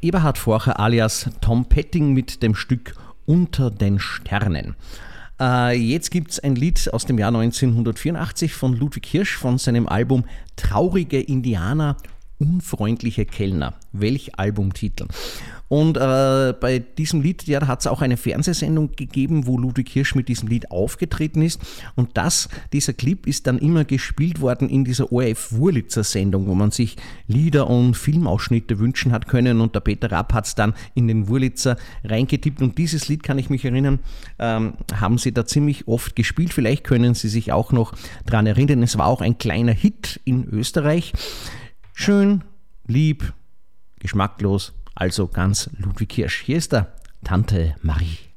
Eberhard Forcher alias Tom Petting mit dem Stück Unter den Sternen. Jetzt gibt es ein Lied aus dem Jahr 1984 von Ludwig Hirsch von seinem Album Traurige Indianer, unfreundliche Kellner. Welch Albumtitel. Und bei diesem Lied, ja, da hat es auch eine Fernsehsendung gegeben, wo Ludwig Hirsch mit diesem Lied aufgetreten ist. Und dieser Clip ist dann immer gespielt worden in dieser ORF-Wurlitzer-Sendung, wo man sich Lieder und Filmausschnitte wünschen hat können. Und der Peter Rapp hat es dann in den Wurlitzer reingetippt. Und dieses Lied, kann ich mich erinnern, haben sie da ziemlich oft gespielt. Vielleicht können Sie sich auch noch daran erinnern. Es war auch ein kleiner Hit in Österreich. Schön, lieb, geschmacklos. Also ganz Ludwig Hirsch. Hier ist der Tante Marie.